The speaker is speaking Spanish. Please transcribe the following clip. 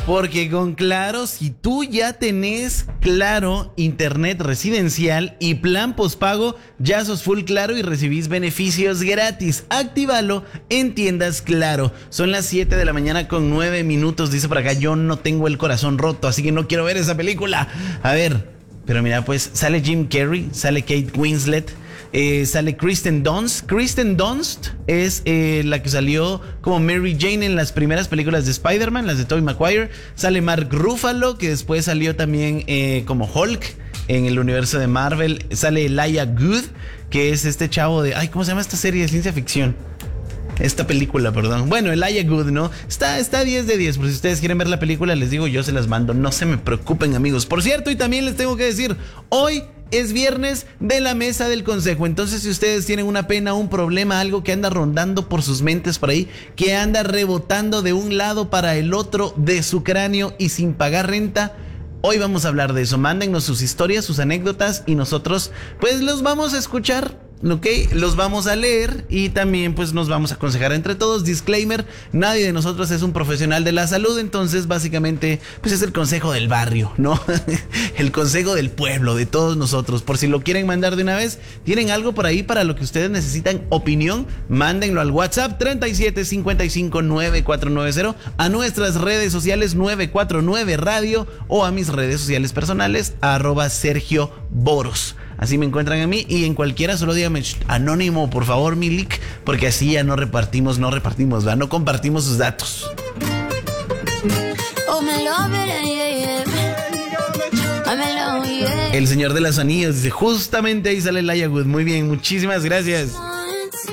Porque con Claro, si tú ya tenés Claro, internet residencial y plan postpago, ya sos full Claro y recibís beneficios gratis. Actívalo en tiendas Claro. Son las 7 de la mañana con 9 minutos. Dice por acá, yo no tengo el corazón roto, así que no quiero ver esa película. A ver, pero mira, pues sale Jim Carrey, sale Kate Winslet. Sale Kristen Dunst. Kristen Dunst es la que salió como Mary Jane en las primeras películas de Spider-Man, las de Tobey Maguire. Sale Mark Ruffalo, que después salió también como Hulk en el universo de Marvel. Sale Elijah Wood, que es este chavo de... Ay, ¿cómo se llama esta serie de ciencia ficción? Esta película, perdón. Bueno, Elijah Wood, ¿no? Está 10 de 10. Por si ustedes quieren ver la película, les digo, yo se las mando. No se me preocupen, amigos. Por cierto, y también les tengo que decir, hoy es viernes de la mesa del consejo. Entonces, si ustedes tienen una pena, un problema, algo que anda rondando por sus mentes por ahí, que anda rebotando de un lado para el otro de su cráneo y sin pagar renta, hoy vamos a hablar de eso. Mándennos sus historias, sus anécdotas y nosotros pues los vamos a escuchar, ¿ok? Los vamos a leer y también pues nos vamos a aconsejar entre todos. Disclaimer, nadie de nosotros es un profesional de la salud, entonces básicamente pues es el consejo del barrio, ¿no? El consejo del pueblo, de todos nosotros. Por si lo quieren mandar de una vez, tienen algo por ahí para lo que ustedes necesitan opinión, mándenlo al WhatsApp 37559490, a nuestras redes sociales 949 Radio o a mis redes sociales personales @Sergio Boros. Así me encuentran a mí y en cualquiera solo dígame anónimo, por favor, Milik, porque así ya no repartimos, ¿verdad? No compartimos sus datos. El Señor de los Anillos dice, justamente ahí sale Elijah Wood. Muy bien, muchísimas gracias.